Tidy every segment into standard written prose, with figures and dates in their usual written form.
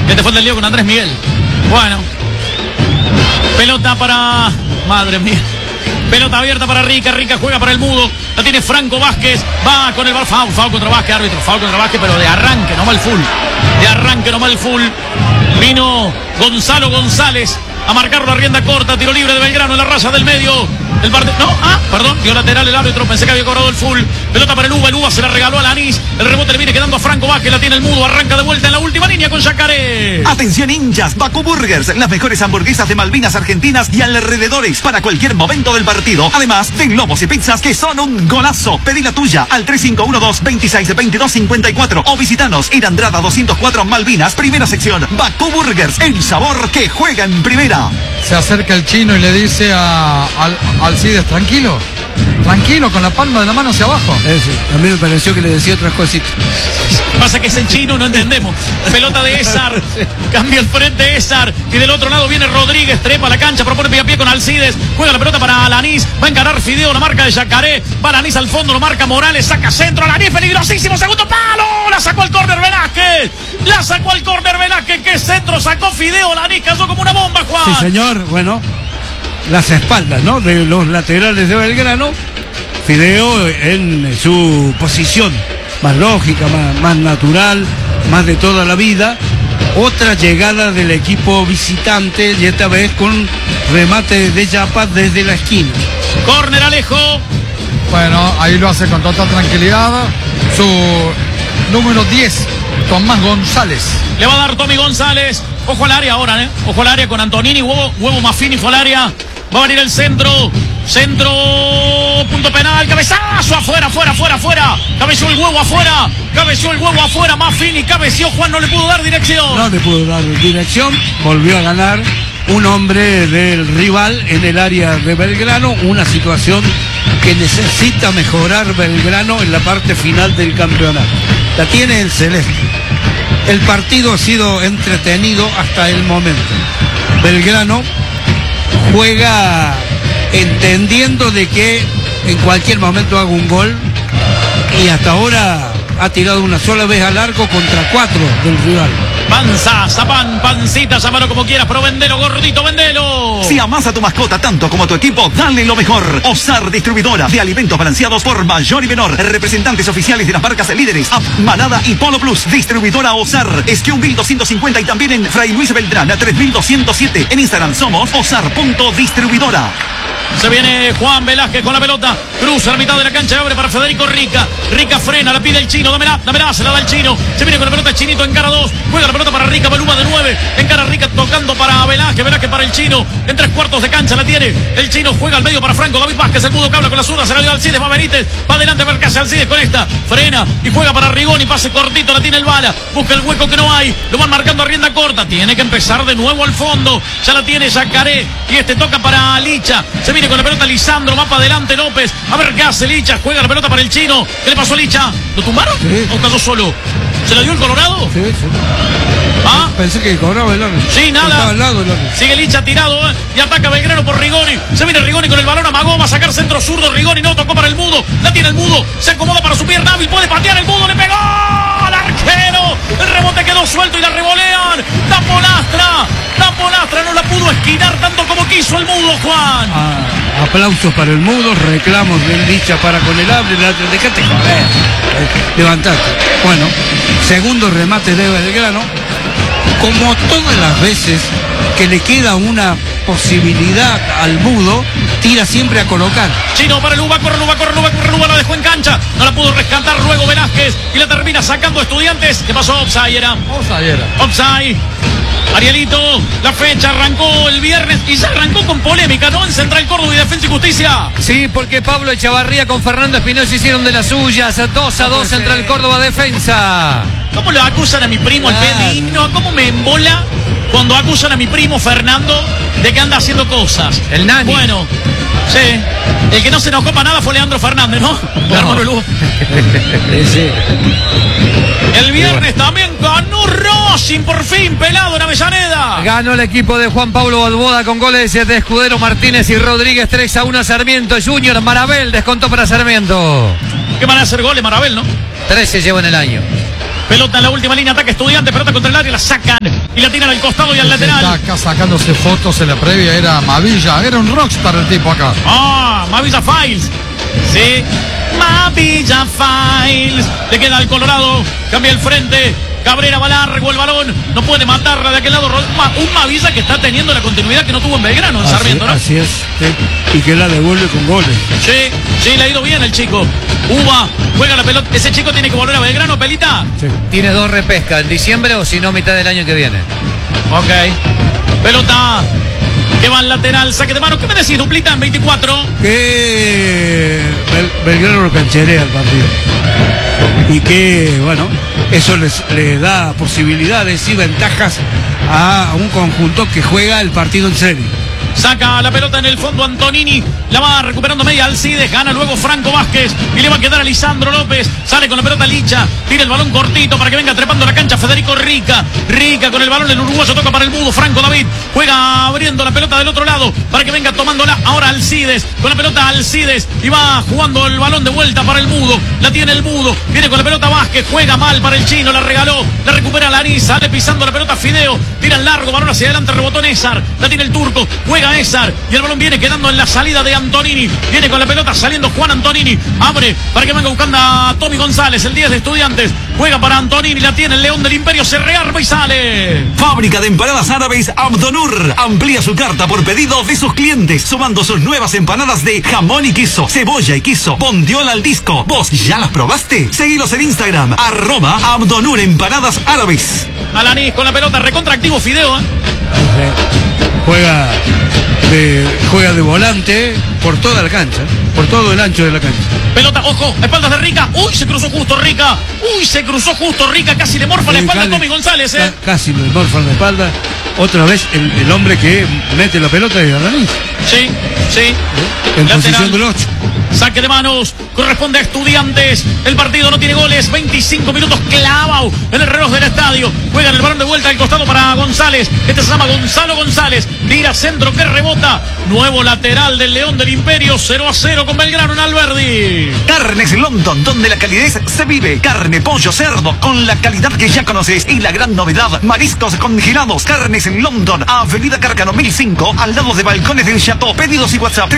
Este fue el del lío con Andrés Miguel. Bueno. Pelota para... Madre mía. Pelota abierta para Rica. Rica juega para el Mudo. La tiene Franco Vázquez. Va con el bar. Foul contra Vázquez, árbitro. Foul contra Vázquez, pero de arranque, no mal full. De arranque, no mal full. Vino Gonzalo González a marcar la rienda corta. Tiro libre de Belgrano en la raya del medio. El parte... No, perdón. Dio lateral el árbitro. Pensé que había cobrado el full. Pelota para el Uva. El Uva se la regaló a Lanís. El rebote le viene quedando a Franco Vázquez. La tiene el Mudo. Arranca de vuelta en la última línea con Yacaré. Atención hinchas, Baku Burgers, las mejores hamburguesas de Malvinas Argentinas y alrededores para cualquier momento del partido. Además de globos y pizzas que son un golazo. Pedí la tuya al 3512-262254 o visitanos en Andrada 204 Malvinas, primera sección. Baku Burgers, el sabor que juega en primera. Se acerca el chino y le dice a Alcides, tranquilo, con la palma de la mano hacia abajo. A mí me pareció que le decía otras cositas. Pasa que es en chino, no entendemos. Pelota de Esar, cambia el frente Esar y del otro lado viene Rodríguez, trepa la cancha, propone pie a pie con Alcides, juega la pelota para Alanís, va a encarar Fideo, la marca de Yacaré, va Alanís al fondo, lo marca Morales, saca centro, Alanís peligrosísimo, segundo palo, la sacó al córner Velázquez, qué centro sacó Fideo, Alanís cayó como una bomba, Juan. Sí, señor, bueno, las espaldas, ¿no?, de los laterales de Belgrano, Fideo en su posición más lógica, más natural, más de toda la vida. Otra llegada del equipo visitante y esta vez con remate de Yapa desde la esquina. Córner Alejo. Bueno, ahí lo hace con total tranquilidad su número 10, Tomás González. Le va a dar Tommy González. Ojo al área ahora, Ojo al área con Antonini, huevo Maffini fue al área. Va a venir el centro, punto penal, cabezazo, afuera. Cabeció el huevo afuera, Maffini cabeció, Juan no le pudo dar dirección. No le pudo dar dirección, volvió a ganar un hombre del rival en el área de Belgrano, una situación que necesita mejorar Belgrano en la parte final del campeonato. La tiene el celeste. El partido ha sido entretenido hasta el momento. Belgrano juega entendiendo de que en cualquier momento haga un gol y hasta ahora ha tirado una sola vez al arco contra 4 del rival. Panza, zapán, pancita, llámalo como quieras, pero vendelo, gordito, vendelo. Si amas a tu mascota tanto como a tu equipo, dale lo mejor. Osar, distribuidora de alimentos balanceados por mayor y menor. Representantes oficiales de las marcas líderes Up, Manada y Polo Plus. Distribuidora Osar, Esquiú 1250 y también en Fray Luis Beltrán 3207. En Instagram somos osar.distribuidora. Se viene Juan Velázquez con la pelota, cruza la mitad de la cancha y abre para Federico Rica. Rica frena, la pide el chino, dámela, se la da el chino. Se viene con la pelota el chinito, encara 2, juega la pelota para Rica, Baluma de 9, encara Rica tocando para Velázquez para el chino, en 3/4 de cancha la tiene, el chino juega al medio para Franco, David Vázquez, el Mudo que habla con la zurda, se la dio Alcides, va Benítez, va adelante, va casi Alcides con esta, frena y juega para Rigoni, pase cortito, la tiene el Bala, busca el hueco que no hay, lo van marcando a rienda corta, tiene que empezar de nuevo al fondo, ya la tiene Yacaré y toca para Licha, se viene con la pelota Lisandro, va para adelante López, a ver qué hace Licha, juega la pelota para el chino, ¿qué le pasó a Licha? ¿Lo tumbaron? Sí. ¿O cayó solo? ¿Se la dio el Colorado? Sí. Pensé que cobraba el árbitro. Sí, nada. Estaba al lado el árbitro. Sigue Licha tirado, y ataca Belgrano por Rigoni. Se viene Rigoni con el balón, amagó, va a sacar centro zurdo. Rigoni no tocó para el Mudo. La tiene el Mudo. Se acomoda para su pierna hábil. Puede patear el Mudo. Le pegó al arquero. El rebote quedó suelto y la revolean. La Polastra no la pudo esquinar tanto como quiso el Mudo, Juan. Aplausos para el Mudo. Reclamos de Licha para con el árbitro. Dejate joder. Levantate. Bueno, segundo remate de Belgrano. Como todas las veces que le queda una posibilidad al Mudo, tira siempre a colocar. Chino para el Uva, corre Luba, la dejó en cancha, no la pudo rescatar luego Velázquez y la termina sacando Estudiantes. ¿Qué pasó? Offside. Arielito, la fecha arrancó el viernes y ya arrancó con polémica, ¿no? En Central Córdoba y Defensa y Justicia. Sí, porque Pablo Echavarría con Fernando Espinosa hicieron de las suyas. 2-2 Central Córdoba Defensa. ¿Cómo lo acusan a mi primo el Pedino? ¿Cómo me embola cuando acusan a mi primo Fernando de que anda haciendo cosas? El Nani. Bueno, sí. El que no se enojó para nada fue Leandro Fernández, ¿no? Sí. El viernes también ganó Racing, por fin, pelado en Avellaneda. Ganó el equipo de Juan Pablo Balboa con goles de Escudero, Martínez y Rodríguez. 3-1 Sarmiento Junior. Marabel descontó para Sarmiento. ¿Qué van a hacer goles, Marabel, no? 13 lleva en el año. Pelota en la última línea, ataque Estudiantes, pelota contra el área, la sacan y la tiran al costado y al lateral. Está acá sacándose fotos en la previa, era Mavilla, era un rockstar el tipo acá. Mavilla Files. Sí, Mavilla Files. Le queda al Colorado, cambia el frente. Cabrera va largo el balón, no puede matarla de aquel lado. Un Mavilla que está teniendo la continuidad que no tuvo en Belgrano, en Sarmiento, ¿no? Así es, sí. Y que la devuelve con goles. Sí, le ha ido bien el chico. Uva juega la pelota. Ese chico tiene que volver a Belgrano, Pelita. Sí. Tiene 2 repescas, en diciembre o si no, mitad del año que viene. Ok. Pelota que va al lateral, saque de mano. ¿Qué me decís, Duplita, en 24? Que Belgrano lo cancherea el partido. Y que, bueno, eso le da posibilidades y ventajas a un conjunto que juega el partido en serio. Saca la pelota en el fondo Antonini, la va recuperando media Alcides, gana luego Franco Vázquez y le va a quedar a Lisandro López. Sale con la pelota Licha, tira el balón cortito para que venga trepando la cancha Federico Rica. Rica con el balón, el uruguayo toca para el mudo Franco David, juega abriendo la pelota del otro lado para que venga tomándola ahora Alcides, con la pelota Alcides y va jugando el balón de vuelta para el mudo, la tiene el mudo, viene con la pelota Vázquez, juega mal para el chino, la regaló, la recupera Larín, sale pisando la pelota Fideo, tira el largo, balón hacia adelante, rebotó Nézar, la tiene el turco, juega Nézar y el balón viene quedando en la salida de Antonini, viene con la pelota saliendo Juan Antonini, abre para que venga buscando a Tommy González, el 10 de Estudiantes, juega para Antonini, la tiene el León del Imperio, se rearma y sale. Fábrica de empanadas árabes Abdonur amplía su carta por pedido de sus clientes, sumando sus nuevas empanadas de jamón y queso, cebolla y queso, bondiola al disco. ¿Vos ya las probaste? Seguilos en Instagram, @Abdonur empanadas árabes. Alanis con la pelota, recontractivo Fideo, Juega de volante por toda la cancha, por todo el ancho de la cancha. Pelota, ojo, espaldas de Rica. Uy, se cruzó justo Rica. Casi le morfa la espalda a Tommy González, Casi le morfa la espalda. Otra vez el hombre que mete la pelota es Alanis. Sí. En Lateral. posición del 8. Saque de manos, corresponde a Estudiantes. El partido no tiene goles, 25 minutos clavado en el reloj del estadio. Juegan el balón de vuelta al costado para González. Este se llama Gonzalo González. Tira centro que rebota. Nuevo lateral del León del Imperio, 0-0 con Belgrano en Alberdi. Carnes London, donde la calidez se vive. Carne, pollo, cerdo, con la calidad que ya conoces. Y la gran novedad, mariscos congelados. Carnes London, Avenida Cárcano 1005, al lado de Balcones del Chateau. Pedidos y WhatsApp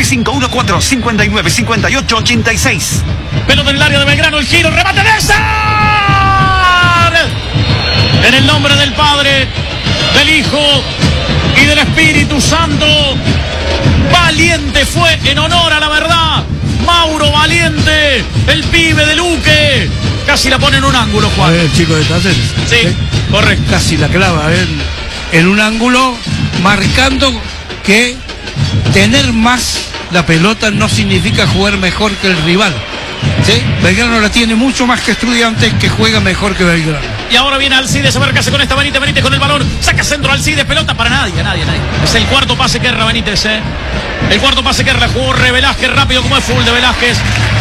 3514-595886. Pelota en el área de Belgrano, el giro, remate de César. En el nombre del Padre, del Hijo y del Espíritu Santo. Valiente fue, en honor a la verdad, Mauro Valiente, el pibe de Luque. Casi la pone en un ángulo, Juan. El chico de Talleres. Sí, correcto. Casi la clava en un ángulo, marcando que tener más la pelota no significa jugar mejor que el rival. ¿Sí? Belgrano la tiene mucho más que Estudiantes, que juega mejor que Belgrano. Y ahora viene Alcides a ver qué hace con esta Benítez con el balón. Saca centro Alcides, pelota para nadie. Es el cuarto pase que erra Benítez, El cuarto pase que erra, jugó Velázquez rápido como es full de Velázquez.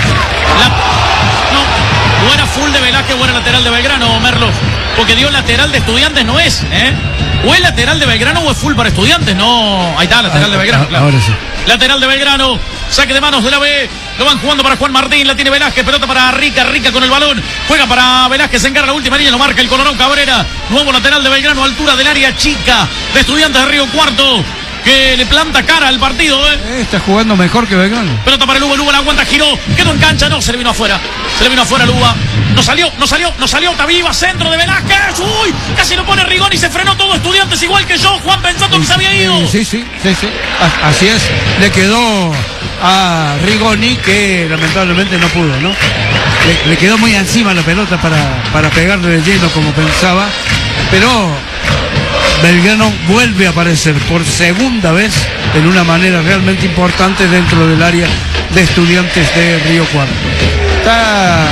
Buena full de Velázquez, buena lateral de Belgrano, Merlo. Porque dio lateral de Estudiantes, no es, O es lateral de Belgrano o es full para Estudiantes, no. Ahí está, lateral de Belgrano, claro. Ahora sí. Lateral de Belgrano, saque de manos de la B, lo van jugando para Juan Martín, la tiene Velázquez, pelota para Rica con el balón, juega para Velázquez, se encarga la última línea, lo marca el Colorado Cabrera, nuevo lateral de Belgrano, altura del área chica de Estudiantes de Río Cuarto, que le planta cara al partido, Está jugando mejor que Belgrano. Pelota para Luba, la aguanta, giró, quedó en cancha, no, se le vino afuera Luba, no salió, Taviva, centro de Velázquez, uy, casi lo pone Rigoni, se frenó todo Estudiantes igual que yo, Juan, pensando que se había ido. Sí, así es, le quedó a Rigoni, que lamentablemente no pudo, ¿no? Le quedó muy encima la pelota para pegarle de lleno como pensaba, pero Belgrano vuelve a aparecer por segunda vez en una manera realmente importante dentro del área de Estudiantes de Río Cuarto. Está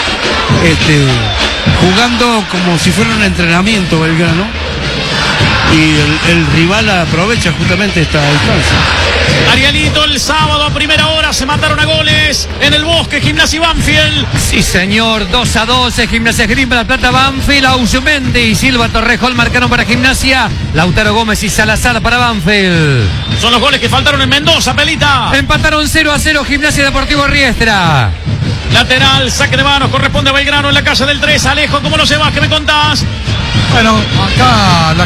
jugando como si fuera un entrenamiento Belgrano, y el rival aprovecha justamente esta distancia. Arielito, el sábado a primera hora se mataron a goles en el Bosque, Gimnasia y Banfield. Sí, señor, 2-2, Gimnasia Green para Plata, Banfield, Ausumendi y Silva Torrejón marcaron para Gimnasia, Lautaro Gómez y Salazar para Banfield. Son los goles que faltaron en Mendoza, Pelita. Empataron 0-0 Gimnasia Deportivo Riestra. Lateral, saque de manos, corresponde a Belgrano en la casa del 3. Alejo, ¿cómo lo llevas? ¿Qué me contás? Bueno, acá la